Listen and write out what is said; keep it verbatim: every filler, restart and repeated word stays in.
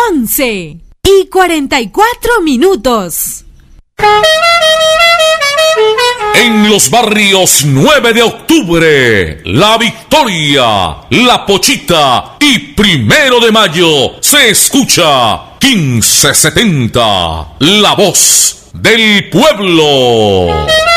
once y cuarenta y cuatro minutos. En los barrios nueve de octubre, La Victoria, La Pochita y Primero de Mayo se escucha quince setenta, la voz del pueblo.